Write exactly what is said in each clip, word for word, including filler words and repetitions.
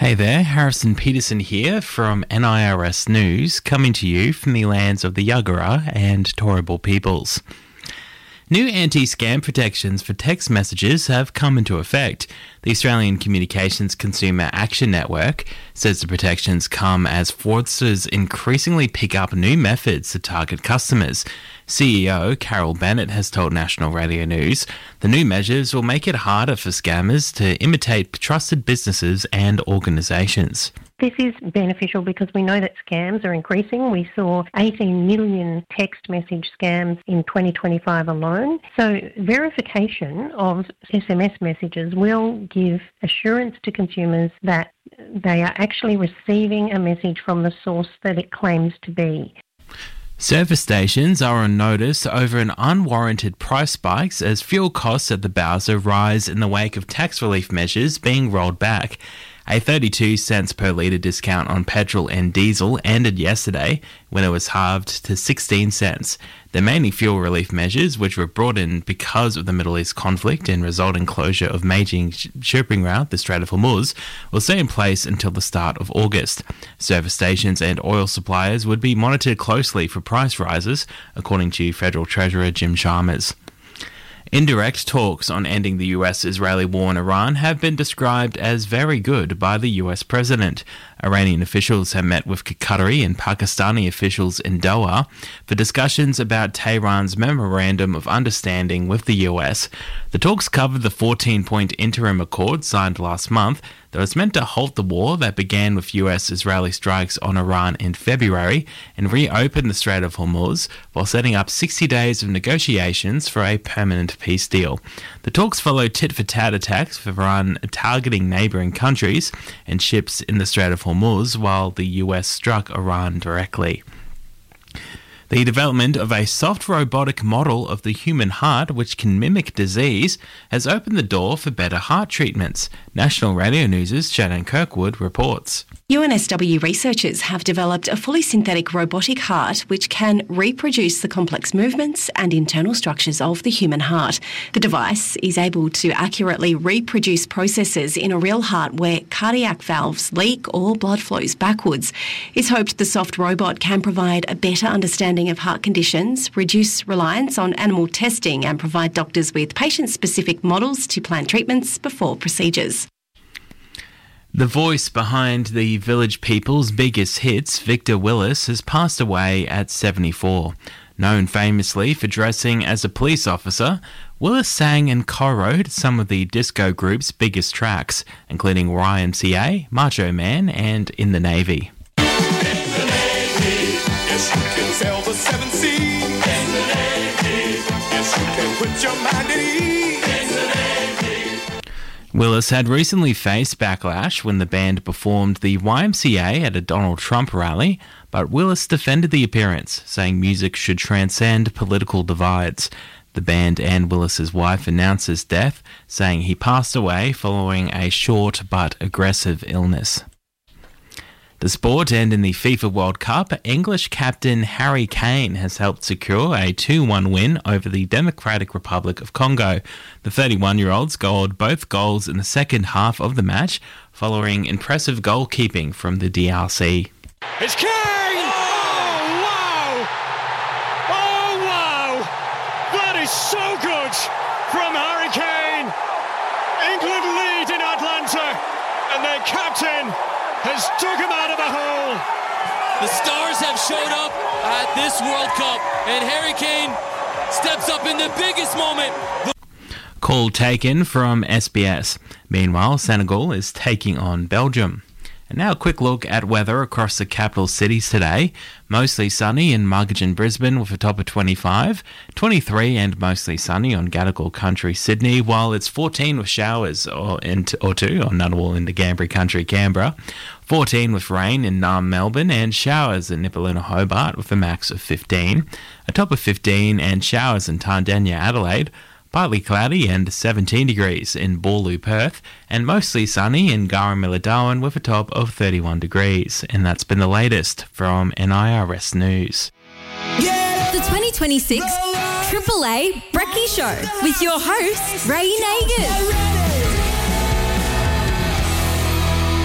Hey there, Harrison Peterson here from N I R S News, coming to you from the lands of the Yagara and Turrbal peoples. New anti-scam protections for text messages have come into effect. The Australian Communications Consumer Action Network says the protections come as fraudsters increasingly pick up new methods to target customers. C E O Carol Bennett has told National Radio News the new measures will make it harder for scammers to imitate trusted businesses and organisations. This is beneficial because we know that scams are increasing. We saw eighteen million text message scams in twenty twenty-five alone. So verification of S M S messages will give assurance to consumers that they are actually receiving a message from the source that it claims to be. Service stations are on notice over an unwarranted price spikes as fuel costs at the Bowser rise in the wake of tax relief measures being rolled back. A thirty-two cents per litre discount on petrol and diesel ended yesterday when it was halved to sixteen cents. The mainly fuel relief measures, which were brought in because of the Middle East conflict and resulting closure of major shipping route, the Strait of Hormuz, will stay in place until the start of August. Service stations and oil suppliers would be monitored closely for price rises, according to Federal Treasurer Jim Chalmers. Indirect talks on ending the U S-Israeli war in Iran have been described as very good by the U S president. Iranian officials have met with Qatari and Pakistani officials in Doha for discussions about Tehran's memorandum of understanding with the U S. The talks covered the fourteen-point interim accord signed last month that was meant to halt the war that began with U S-Israeli strikes on Iran in February and reopen the Strait of Hormuz while setting up sixty days of negotiations for a permanent peace deal. The talks followed tit-for-tat attacks for Iran targeting neighbouring countries and ships in the Strait of Hormuz while the U S struck Iran directly. The development of a soft robotic model of the human heart which can mimic disease has opened the door for better heart treatments. National Radio News' Shannon Kirkwood reports. U N S W researchers have developed a fully synthetic robotic heart which can reproduce the complex movements and internal structures of the human heart. The device is able to accurately reproduce processes in a real heart where cardiac valves leak or blood flows backwards. It's hoped the soft robot can provide a better understanding of heart conditions, reduce reliance on animal testing and provide doctors with patient-specific models to plan treatments before procedures. The voice behind the Village People's biggest hits, Victor Willis, has passed away at seventy-four. Known famously for dressing as a police officer, Willis sang and co-wrote some of the disco group's biggest tracks, including Y M C A, Macho Man, and In the Navy. In the Navy, yes you can sail the seven seas. In the Navy, yes you can put your mind at ease. Willis had recently faced backlash when the band performed the Y M C A at a Donald Trump rally, but Willis defended the appearance, saying music should transcend political divides. The band and Willis's wife announced his death, saying he passed away following a short but aggressive illness. The sport, and in the FIFA World Cup, English captain Harry Kane has helped secure a two one win over the Democratic Republic of Congo. The thirty-one-year-old scored both goals in the second half of the match, following impressive goalkeeping from the D R C. It's Kane! Oh, wow! Oh, wow! That is so good from Harry Kane! England lead in Atlanta, and their captain has took him out of a hole. The stars have showed up at this World Cup, and Harry Kane steps up in the biggest moment. Call taken from S B S. Meanwhile, Senegal is taking on Belgium. And now a quick look at weather across the capital cities today. Mostly sunny in Margate and Brisbane with a top of twenty-five, twenty-three and mostly sunny on Gadigal Country, Sydney, while it's fourteen with showers or, in, or two on Ngunnawal in the Gambri Country, Canberra, fourteen with rain in Naarm, Melbourne, and showers in Nipaluna, Hobart with a max of fifteen, a top of fifteen and showers in Tandanya, Adelaide, partly cloudy and seventeen degrees in Boorloo, Perth, and mostly sunny in Garramilla, Darwin with a top of thirty-one degrees. And that's been the latest from N I R S News. The twenty twenty-six Triple A Brekkie Show with your host, Ray Nagers.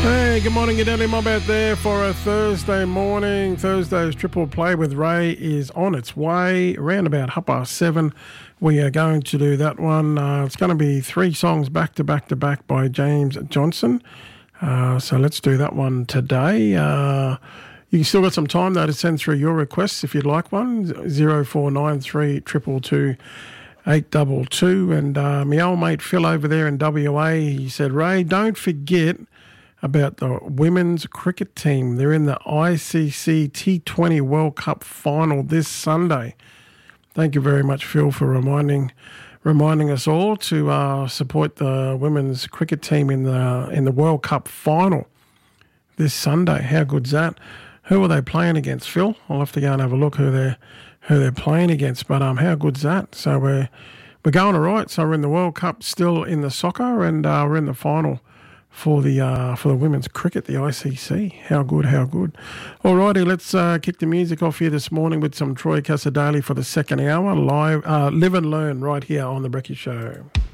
Hey, good morning, your Daily Mob out there for a Thursday morning. Thursday's Triple Play with Ray is on its way. Around about half past seven, we are going to do that one. Uh, it's going to be three songs back to back to back by James Johnson. Uh, so let's do that one today. Uh, you still got some time though to send through your requests if you'd like one. zero four nine three two two two eight two two. And uh, my old mate Phil over there in W A, he said, Ray, don't forget about the women's cricket team. They're in the I C C T twenty World Cup final this Sunday. Thank you very much, Phil, for reminding reminding us all to uh, support the women's cricket team in the in the World Cup final this Sunday. How good's that? Who are they playing against, Phil? I'll have to go and have a look who they're who they're playing against. But um, how good's that? So we're we're going all right. So we're in the World Cup, still in the soccer, and uh, we're in the final for the uh, for the women's cricket, the I C C. How good, how good. All righty, let's uh, kick the music off here this morning with some Troy Casadale for the second hour. Live, uh, live and learn right here on The Brekkie Show.